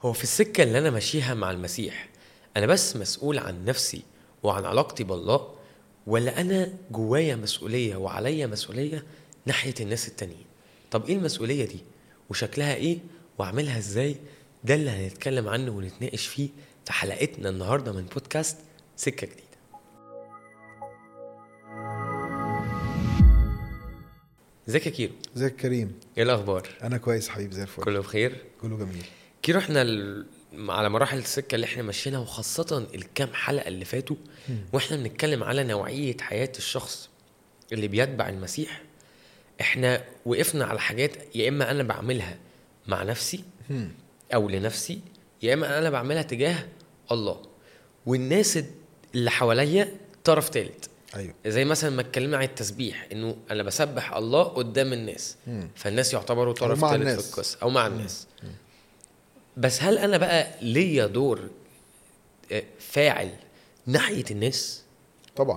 هو في السكة اللي أنا ماشيها مع المسيح أنا بس مسؤول عن نفسي وعن علاقتي بالله، ولا أنا جوايا مسؤولية وعليا مسؤولية ناحية الناس التانيين؟ طب إيه المسؤولية دي وشكلها إيه وأعملها إزاي؟ ده اللي هنتكلم عنه ونتناقش فيه في حلقتنا النهاردة من بودكاست سكة جديدة. ازيك يا كيرو؟ ازيك كريم؟ ايه الاخبار؟ انا كويس حبيبي، زي الفل. كله بخير، كله جميل. كيرو احنا على مراحل السكة اللي احنا ماشيينها، وخاصة الكام حلقة اللي فاتوا واحنا بنتكلم على نوعية حياة الشخص اللي بيتبع المسيح. احنا وقفنا على حاجات يا اما انا بعملها مع نفسي او لنفسي، يا اما انا بعملها تجاه الله والناس اللي حواليا طرف ثالث. ايوه، زي مثلا ما اتكلمنا عن التسبيح، انه انا بسبح الله قدام الناس، فالناس يعتبروا طرف ثالث في القصه او مع الناس. بس هل انا بقى ليا دور فاعل ناحيه الناس؟ طبعا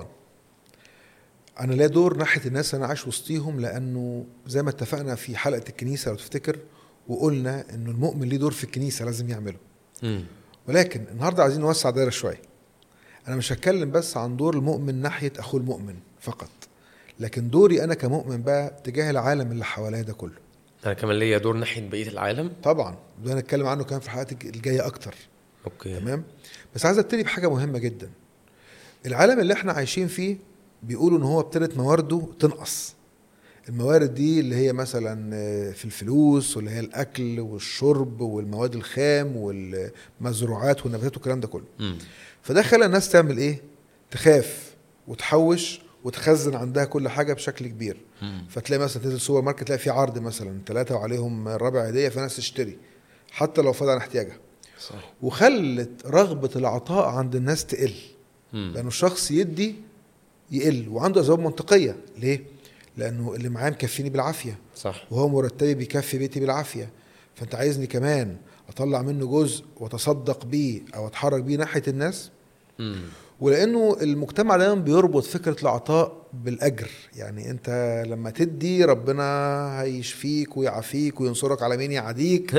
انا ليا دور ناحيه الناس، انا عايش وسطيهم، لانه زي ما اتفقنا في حلقه الكنيسه لو تفتكر، وقلنا انه المؤمن ليه دور في الكنيسه لازم يعمله. ولكن النهارده عايزين نوسع دايره شويه. انا مش هتكلم بس عن دور المؤمن ناحيه اخوه المؤمن فقط، لكن دوري انا كمؤمن بقى تجاه العالم اللي حواليا ده كله. انا كمان ليا دور ناحيه بقيه العالم طبعا ده هنتكلم عنه كمان في الحلقات الجايه اكتر. اوكي تمام. بس عايز ابتدي بحاجه مهمه جدا. العالم اللي احنا عايشين فيه بيقولوا ان هو ابتدت موارده تنقص. الموارد دي اللي هي مثلا في الفلوس، واللي هي الاكل والشرب والمواد الخام والمزروعات والنباتات والكلام ده كله. فده خلى الناس تعمل ايه؟ تخاف وتحوش وتخزن عندها كل حاجه بشكل كبير. فتلاقي مثلا تنزل السوبر ماركت تلاقي في عرض مثلا 3 وعليهم ربع هديه، فناس تشتري حتى لو فاض عن احتياجها. صح. وخلت رغبه العطاء عند الناس تقل، لانه الشخص يدي يقل وعنده اسباب منطقيه. ليه؟ لانه اللي معاه مكفيني بالعافيه، صح، وهو مرتبي بيكفي بيتي بالعافيه، فانت عايزني كمان اطلع منه جزء واتصدق بيه او اتحرك بيه ناحيه الناس. ولانه المجتمع دايما بيربط فكره العطاء بالاجر، يعني انت لما تدي ربنا هيشفيك ويعافيك وينصرك على مين يعاديك.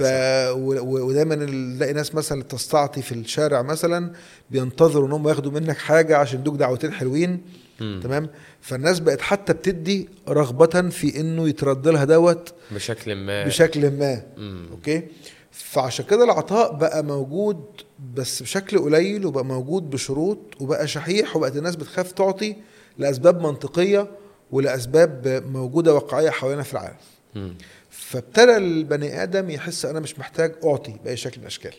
ودايما نلاقي ناس مثلا تستعطي في الشارع مثلا بينتظروا انهم ياخدوا منك حاجه عشان يدوك دعوتين حلوين. تمام. فالناس بقت حتى بتدي رغبه في انه يترد لها دوت بشكل ما. اوكي. فعشان كده العطاء بقى موجود بس بشكل قليل، وبقى موجود بشروط، وبقى شحيح، وبقت الناس بتخاف تعطي لأسباب منطقية ولأسباب موجودة واقعية حوالينا في العالم. فابتدى البني آدم يحس أنا مش محتاج أعطي بأي شكل من الأشكال.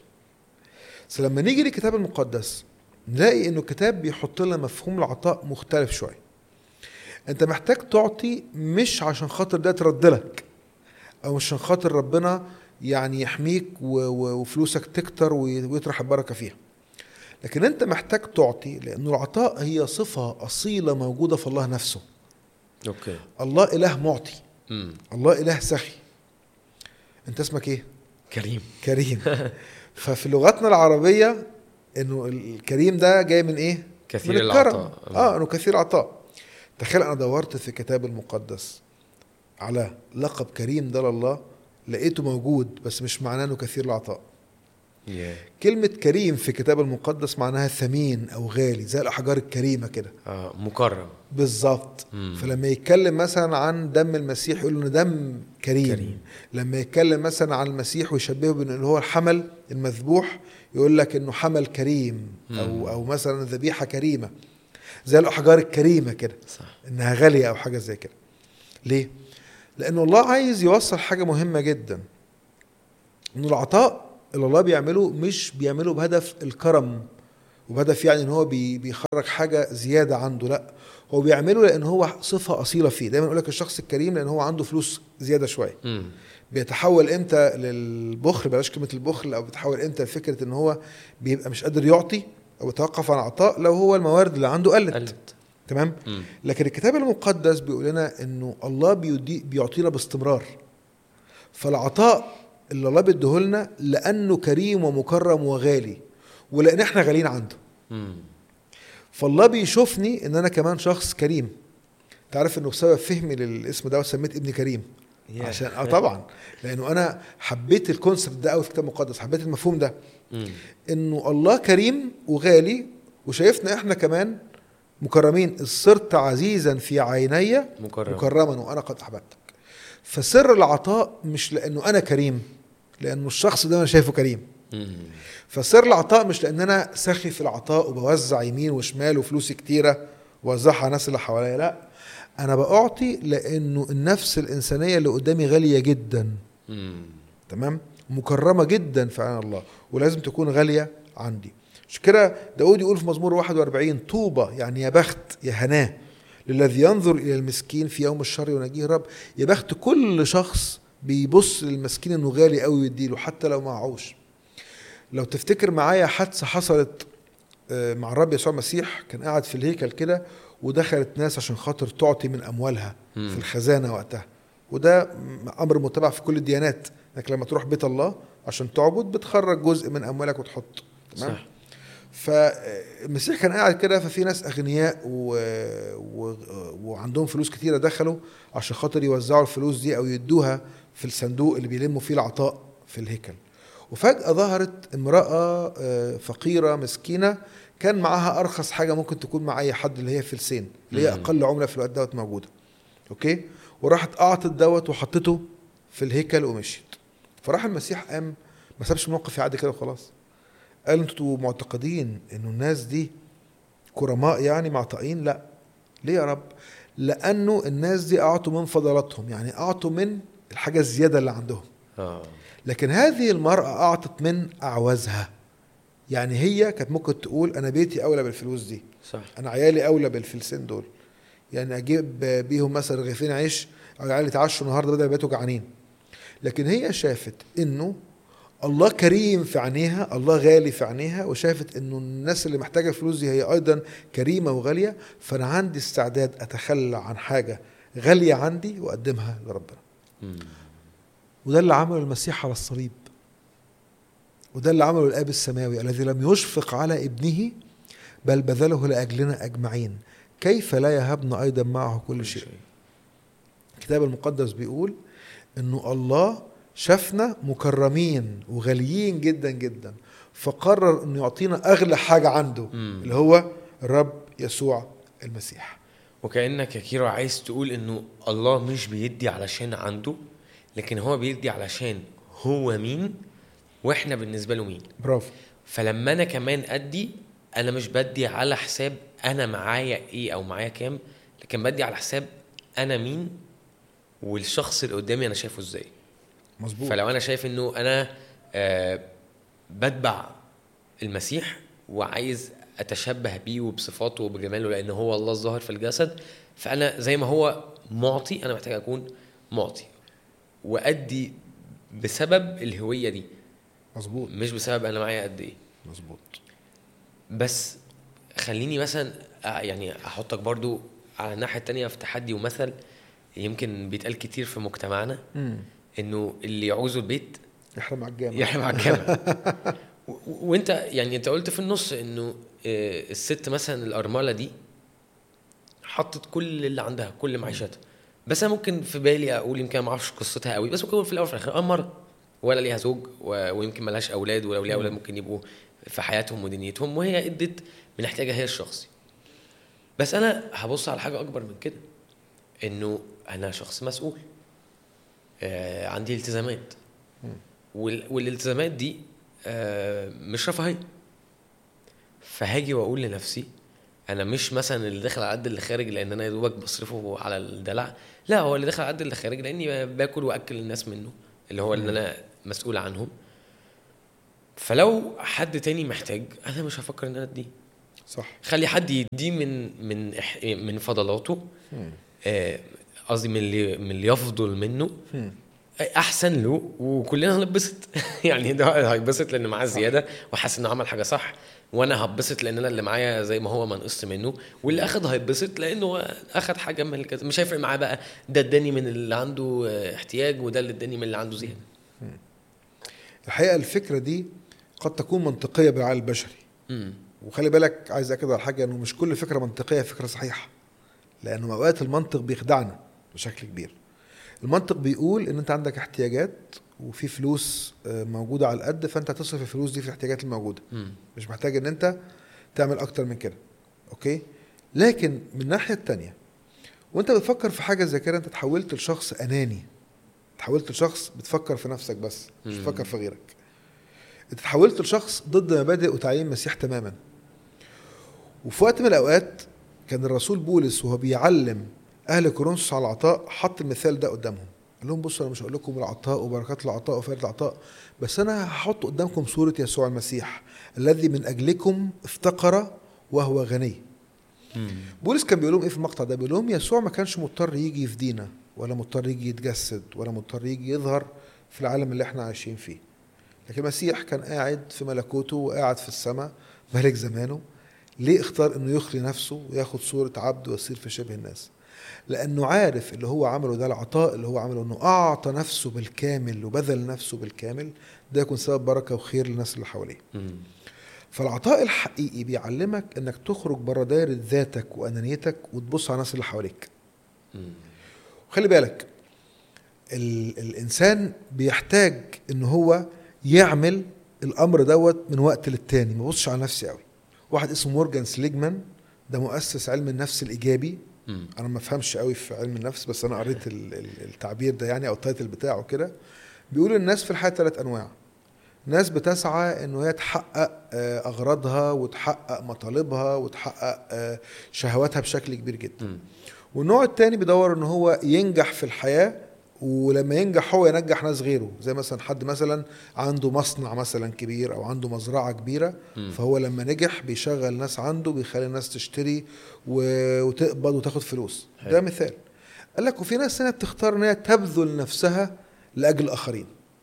بس لما نيجي للكتاب المقدس نلاقي إنه الكتاب بيحط لنا مفهوم العطاء مختلف شوية. أنت محتاج تعطي مش عشان خاطر ده ترد لك، أو مش عشان خاطر ربنا يعني يحميك وفلوسك تكتر ويطرح البركة فيها، لكن انت محتاج تعطي لأنه العطاء هي صفة أصيلة موجودة في الله نفسه. أوكي. الله إله معطي. الله إله سخي. انت اسمك ايه؟ كريم. ففي لغتنا العربية انه الكريم ده جاي من ايه؟ كثير من الكرم. العطاء. انه كثير العطاء. تخيل انا دورت في الكتاب المقدس على لقب كريم ده لله، لقيته موجود بس مش معناه انه كثير العطاء. كلمة كريم في الكتاب المقدس معناها ثمين او غالي، زي الاحجار الكريمة كده. مكرم بالظبط. فلما يتكلم مثلا عن دم المسيح يقول انه دم كريم. لما يتكلم مثلا عن المسيح ويشبهه بانه هو الحمل المذبوح يقول لك انه حمل كريم، او مثلا ذبيحة كريمة، زي الاحجار الكريمة كده. صح. انها غالية او حاجة زي كده. ليه؟ لأنه الله عايز يوصل حاجة مهمة جدا، إنه العطاء اللي الله بيعمله مش بيعمله بهدف الكرم وبهدف يعني إن هو بيخرج حاجة زيادة عنده، لا، هو بيعمله لأن هو صفة أصيلة فيه. دايما يقول لك الشخص الكريم لأن هو عنده فلوس زيادة شوية. بيتحول إمتى للبخل؟ بلاش كلمة البخل. أو بيتحول إمتى لفكرة إن هو بيبقى مش قادر يعطي أو يتوقف عن عطاء لو هو الموارد اللي عنده قلت. تمام. لكن الكتاب المقدس بيقول لنا انه الله بيعطينا باستمرار. فالعطاء اللي الله بيديه لنا لانه كريم ومكرم وغالي، ولان احنا غاليين عنده. فالله بيشوفني ان انا كمان شخص كريم. تعرف انه بسبب فهمي للاسم ده سميت ابني كريم. عشان طبعا لانه انا حبيت الكونسبت ده قوي في الكتاب المقدس، حبيت المفهوم ده انه الله كريم وغالي وشايفنا احنا كمان مكرمين. صرت عزيزا في عيني مكرما وانا قد احببتك. فسر العطاء مش لانه انا كريم، لانه الشخص ده انا شايفه كريم. فسر العطاء مش لان انا سخي في العطاء وبوزع يمين وشمال وفلوسي كتيره ووزعها على الناس اللي حواليا، لا، انا بعطي لانه النفس الانسانيه اللي قدامي غاليه جدا. تمام، مكرمه جدا في عين الله ولازم تكون غاليه عندي. مش كده داود يقول في مزمور 41 طوبى، يعني يا بخت يا هناه للذي ينظر الى المسكين في يوم الشر ينجيه الرب. يا بخت كل شخص بيبص للمسكين انه غالي قوي ويديله حتى لو معهوش. لو تفتكر معايا حادثه حصلت مع الرب يسوع المسيح، كان قاعد في الهيكل كده ودخلت ناس عشان خاطر تعطي من اموالها في الخزانه وقتها، وده امر متبع في كل الديانات، انك لما تروح بيت الله عشان تعبد بتخرج جزء من اموالك وتحط. تمام. صح. فالمسيح كان قاعد كده، ففي ناس اغنياء وعندهم فلوس كتيره دخلوا عشان خاطر يوزعوا الفلوس دي او يدوها في الصندوق اللي بيلموا فيه العطاء في الهيكل. وفجأة ظهرت امرأة فقيرة مسكينة كان معاها أرخص حاجة ممكن تكون مع أي حد، اللي هي فلسين، اللي هي أقل عملة في الوقت دوت موجودة. أوكي، وراحت أعطت دوت وحطته في الهيكل ومشيت. فراح المسيح قام ما سابش الموقف يعدي كده وخلاص، قال انتوا معتقدين إنه الناس دي كرماء يعني معطائين؟ لا. ليه يا رب؟ لأنه الناس دي أعطوا من فضلاتهم، يعني أعطوا من الحاجة الزيادة اللي عندهم. لكن هذه المرأة أعطت من أعوزها، يعني هي كانت ممكن تقول أنا بيتي أولى بالفلوس دي، صح، أنا عيالي أولى بالفلسين دول، يعني أجيب بيهم مثلا رغيفين عيش أو العيال يتعشوا النهاردة بدل بيتوا جعانين. لكن هي شافت إنه الله كريم في عينيها، الله غالي في عينيها، وشافت إنه الناس اللي محتاجة الفلوس دي هي أيضا كريمة وغالية، فأنا عندي استعداد أتخلى عن حاجة غالية عندي وأقدمها لربنا. وده اللي عمله المسيح على الصليب، وده اللي عمله الآب السماوي الذي لم يشفق على ابنه بل بذله لأجلنا أجمعين، كيف لا يهبنا أيضا معه كل شيء. الكتاب المقدس بيقول إنه الله شافنا مكرمين وغاليين جدا جدا، فقرر إنه يعطينا أغلى حاجة عنده اللي هو الرب يسوع المسيح. وكأنك يا كيرو عايز تقول إنه الله مش بيدي علشان عنده، لكن هو بيدي علشان هو مين واحنا بالنسبه له مين. برافو. فلما انا كمان ادي، انا مش بدي على حساب انا معايا ايه او معايا كام، لكن بدي على حساب انا مين والشخص اللي قدامي انا شايفه ازاي. مظبوط. فلو انا شايف انه انا بتبع المسيح وعايز اتشبه بيه وبصفاته وبجماله لان هو الله الظاهر في الجسد، فانا زي ما هو معطي انا محتاج اكون معطي وادي بسبب الهويه دي. مظبوط. مش بسبب انا معايا قد ايه. مظبوط. بس خليني مثلا يعني احطك برضو على الناحيه التانية في تحدي ومثل يمكن بيتقال كتير في مجتمعنا، انه اللي يعوزه البيت يحرم على الجامع. يحرم على الجامع. وانت يعني انت قلت في النص انه الست مثلا الارمله دي حطت كل اللي عندها كل معيشتها، بس انا ممكن في بالي اقول يمكن ما اعرفش قصتها قوي، بس ممكن في الاول وفي الاخر امر ولا ليها زوج ويمكن ما لهاش اولاد، ولو ليها اولاد ممكن يبقوا في حياتهم ودنيتهم، وهي ادت من احتياجها هي الشخصي. بس انا هبص على حاجه اكبر من كده، انه انا شخص مسؤول، عندي التزامات، والالتزامات دي مش رفاهيه. فهاجي واقول لنفسي انا مش مثلا اللي داخل على قد اللي خارج لان انا يا دوبك بصرفه على الدلع، لا، هو اللي داخل على قد اللي خارج لاني باكل واكل الناس منه اللي هو اللي انا مسؤول عنهم. فلو حد تاني محتاج انا مش هفكر ان انا اديه، صح، خلي حد يديه من فضلاته، قصدي من اللي يفضل منه احسن له، وكلنا هنبسط. يعني ده هيبسط لان معاه زياده وحاسس انه عمل حاجه صح، وانا هبسط لان انا اللي معايا زي ما هو ما نقصت منه، واللي اخد هيبسط لانه اخد حاجه من الكذا. مش هيفرق معاه بقى ده اداني من اللي عنده احتياج وده اللي اداني من اللي عنده زياده. الحقيقه الفكره دي قد تكون منطقيه بالعقل البشري، وخلي بالك عايز اكد على حاجه، انه مش كل فكره منطقيه فكره صحيحه، لانه اوقات المنطق بيخدعنا بشكل كبير. المنطق بيقول ان انت عندك احتياجات وفي فلوس موجودة على القد، فانت هتصرف الفلوس دي في الاحتياجات الموجودة، مش محتاج ان انت تعمل اكتر من كده. اوكي. لكن من الناحية التانية وانت بتفكر في حاجة زي كده، انت تحولت لشخص اناني، تحولت لشخص بتفكر في نفسك بس، مش بتفكر في غيرك. انت تحولت لشخص ضد مبادئ وتعليم المسيح تماما. وفي وقت من الاوقات كان الرسول بولس وهو بيعلم اهل كورنثوس على العطاء حط المثال ده قدامهم، قال لهم بصوا انا مش هقول لكم العطاء وبركات العطاء وفائده العطاء، بس انا هحط قدامكم صوره يسوع المسيح الذي من اجلكم افتقر وهو غني. بولس كان بيقول لهم ايه في المقطع ده؟ بيقول لهم يسوع ما كانش مضطر يجي يفدينا، ولا مضطر يجي يتجسد، ولا مضطر يجي يظهر في العالم اللي احنا عايشين فيه، لكن المسيح كان قاعد في ملكوته وقاعد في السماء ملك زمانه. ليه اختار انه يخلي نفسه وياخد صورة عبد ويصير في شبه الناس؟ لانه عارف اللي هو عمله ده، العطاء اللي هو عمله، انه اعطى نفسه بالكامل وبذل نفسه بالكامل، ده يكون سبب بركة وخير للناس اللي حواليه. فالعطاء الحقيقي بيعلمك انك تخرج بره دايرة ذاتك وانانيتك وتبص على الناس اللي حواليك. وخلي بالك الانسان بيحتاج ان هو يعمل الامر دوت من وقت للتاني، ما بصش على نفسي قوي. واحد اسمه مورجان سليجمان، ده مؤسس علم النفس الايجابي. انا ما فهمش قوي في علم النفس، بس انا قريت التعبير ده يعني، او التايتل بتاعه كده. بيقول الناس في الحياه 3 انواع. ناس بتسعى انه هي تحقق اغراضها وتحقق مطالبها وتحقق شهواتها بشكل كبير جدا. والنوع التاني بيدور ان هو ينجح في الحياه، ولما ينجح هو ينجح ناس غيره. زي مثلا حد مثلا عنده مصنع مثلا كبير او عنده مزرعة كبيرة، فهو لما نجح بيشغل ناس عنده، بيخلي الناس تشتري وتقبض وتاخد فلوس. ده مثال. قال لك وفي ناس هنا بتختار ان هي تبذل نفسها لاجل الاخرين.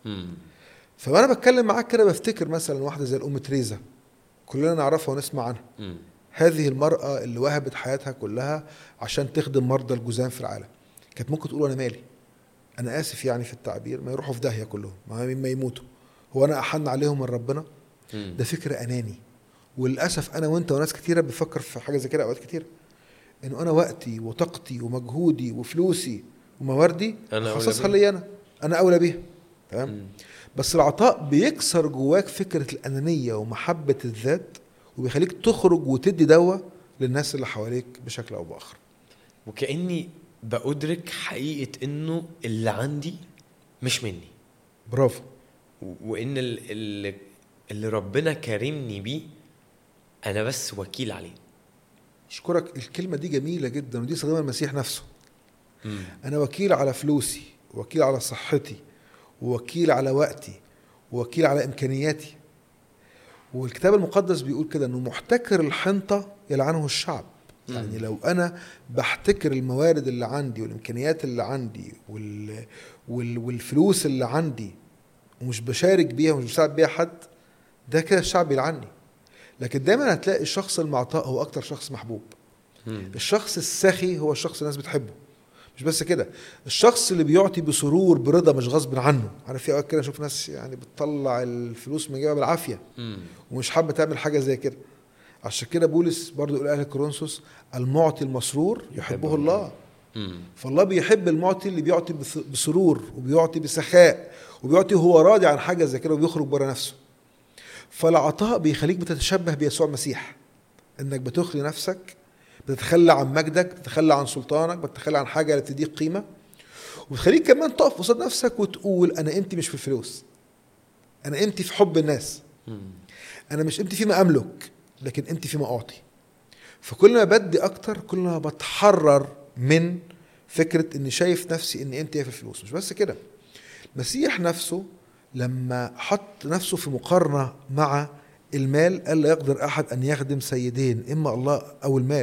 فانا بتكلم معاك كده بفتكر مثلا واحدة زي الام تريزا، كلنا نعرفها ونسمع عنها. هذه المرأة اللي وهبت حياتها كلها عشان تخدم مرضى الجذام في العالم. كانت ممكن تقول انا مالي، انا اسف يعني في التعبير، ما يروحوا في داهيه كلهم، ما يموتوا، هو انا احن عليهم من ربنا؟ ده فكر اناني. وللاسف انا وانت وناس كتيره بنفكر في حاجه زي كده اوقات كتيره، انه انا وقتي وطاقتي ومجهودي وفلوسي ومواردي خصصها لي، انا اولى بيها. تمام. بس العطاء بيكسر جواك فكره الانانيه ومحبه الذات، وبيخليك تخرج وتدي دواء للناس اللي حواليك بشكل او باخر. وكأني بأدرك حقيقة انه اللي عندي مش مني. برافو. وان اللي ربنا كرمني بيه انا بس وكيل عليه. اشكرك، الكلمة دي جميلة جدا، ودي استخدمها المسيح نفسه. انا وكيل على فلوسي، وكيل على صحتي، ووكيل على وقتي، ووكيل على امكانياتي. والكتاب المقدس بيقول كده انه محتكر الحنطة يلعنه الشعب. يعني لو انا بحتكر الموارد اللي عندي والامكانيات اللي عندي والفلوس اللي عندي ومش بشارك بيها ومش بساعد بيها حد، ده كده الشعب يلعني. لكن دايما هتلاقي الشخص المعطاء هو اكتر شخص محبوب. الشخص السخي هو الشخص الناس بتحبه. مش بس كده، الشخص اللي بيعطي بسرور برضا مش غصب عنه. عارف في اوقات كده نشوف ناس يعني بتطلع الفلوس من جيبها بالعافيه ومش حابه تعمل حاجه زي كده. عشان كده بولس برضو يقول اهل كورنثوس المعطي المسرور يحبه الله. فالله بيحب المعطي اللي بيعطي بسرور وبيعطي بسخاء وبيعطي هو راضي عن حاجه زي كده وبيخرج بره نفسه. فالعطاء بيخليك بتتشبه بيسوع المسيح، انك بتخلي نفسك، بتتخلى عن مجدك، بتتخلى عن سلطانك، بتتخلى عن حاجه اللي تديك قيمه، وبتخليك كمان تقف قصاد نفسك وتقول انا قيمتي مش في الفلوس، انا قيمتي في حب الناس، انا مش قيمتي فيما املك، لكن قيمتي فيما اعطي. فكل ما بدي اكتر كل ما بتحرر من فكره اني شايف نفسي ان قيمتي في الفلوس. مش بس كده، المسيح نفسه لما حط نفسه في مقارنه مع المال قال لا يقدر احد ان يخدم سيدين، اما الله او المال.